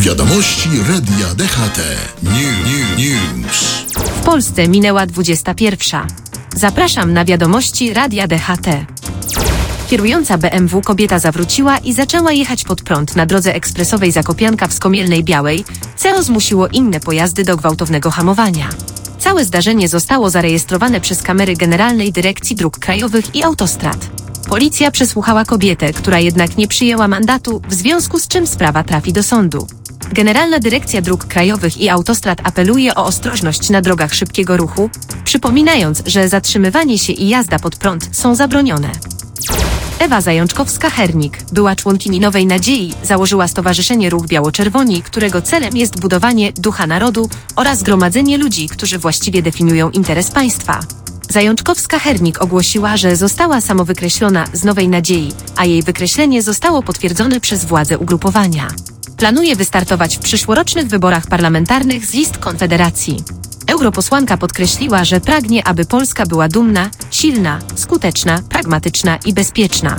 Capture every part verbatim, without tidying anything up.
Wiadomości Radia D H T. New, new, news. W Polsce minęła dwudziesta pierwsza. Zapraszam na wiadomości Radia D H T. Kierująca B M W kobieta zawróciła i zaczęła jechać pod prąd na drodze ekspresowej Zakopianka w Skomielnej Białej, co zmusiło inne pojazdy do gwałtownego hamowania. Całe zdarzenie zostało zarejestrowane przez kamery Generalnej Dyrekcji Dróg Krajowych i Autostrad. Policja przesłuchała kobietę, która jednak nie przyjęła mandatu, w związku z czym sprawa trafi do sądu. Generalna Dyrekcja Dróg Krajowych i Autostrad apeluje o ostrożność na drogach szybkiego ruchu, przypominając, że zatrzymywanie się i jazda pod prąd są zabronione. Ewa Zajączkowska-Hernik, była członkini Nowej Nadziei, założyła Stowarzyszenie Ruch Biało-Czerwoni, którego celem jest budowanie ducha narodu oraz gromadzenie ludzi, którzy właściwie definiują interes państwa. Zajączkowska-Hernik ogłosiła, że została samowykreślona z Nowej Nadziei, a jej wykreślenie zostało potwierdzone przez władze ugrupowania. Planuje wystartować w przyszłorocznych wyborach parlamentarnych z list Konfederacji. Europosłanka podkreśliła, że pragnie, aby Polska była dumna, silna, skuteczna, pragmatyczna i bezpieczna.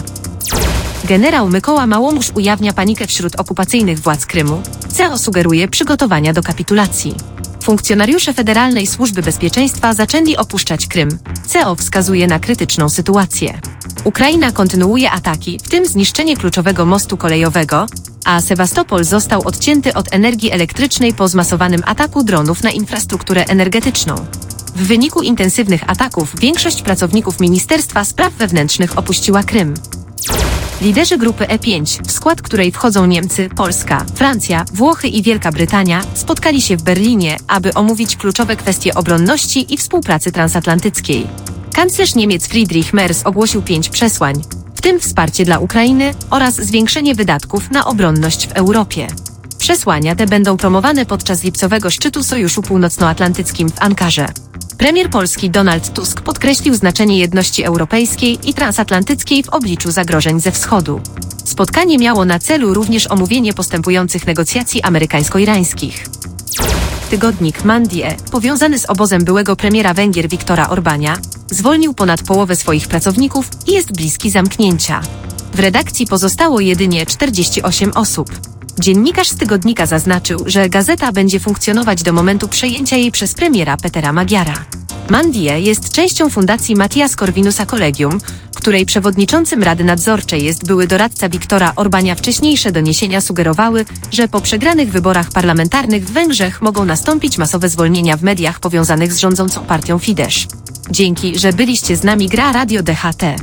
Generał Mykoła Małomusz ujawnia panikę wśród okupacyjnych władz Krymu, co sugeruje przygotowania do kapitulacji. Funkcjonariusze Federalnej Służby Bezpieczeństwa zaczęli opuszczać Krym, co wskazuje na krytyczną sytuację. Ukraina kontynuuje ataki, w tym zniszczenie kluczowego mostu kolejowego, a Sewastopol został odcięty od energii elektrycznej po zmasowanym ataku dronów na infrastrukturę energetyczną. W wyniku intensywnych ataków większość pracowników Ministerstwa Spraw Wewnętrznych opuściła Krym. Liderzy grupy E pięć, w skład której wchodzą Niemcy, Polska, Francja, Włochy i Wielka Brytania, spotkali się w Berlinie, aby omówić kluczowe kwestie obronności i współpracy transatlantyckiej. Kanclerz Niemiec Friedrich Merz ogłosił pięć przesłań, w tym wsparcie dla Ukrainy oraz zwiększenie wydatków na obronność w Europie. Przesłania te będą promowane podczas lipcowego szczytu Sojuszu Północnoatlantyckim w Ankarze. Premier Polski Donald Tusk podkreślił znaczenie jedności europejskiej i transatlantyckiej w obliczu zagrożeń ze wschodu. Spotkanie miało na celu również omówienie postępujących negocjacji amerykańsko-irańskich. Tygodnik Mandie, powiązany z obozem byłego premiera Węgier Viktora Orbánia, zwolnił ponad połowę swoich pracowników i jest bliski zamknięcia. W redakcji pozostało jedynie czterdzieści osiem osób. Dziennikarz z tygodnika zaznaczył, że gazeta będzie funkcjonować do momentu przejęcia jej przez premiera Petera Magyara. Mandie jest częścią fundacji Mathias Corvinusa Collegium, której przewodniczącym Rady Nadzorczej jest były doradca Viktora Orbánia. Wcześniejsze doniesienia sugerowały, że po przegranych wyborach parlamentarnych w Węgrzech mogą nastąpić masowe zwolnienia w mediach powiązanych z rządzącą partią Fidesz. Dzięki, że byliście z nami. Gra Radio D H T.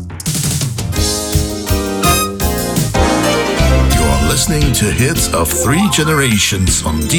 Listening to hits of three generations on D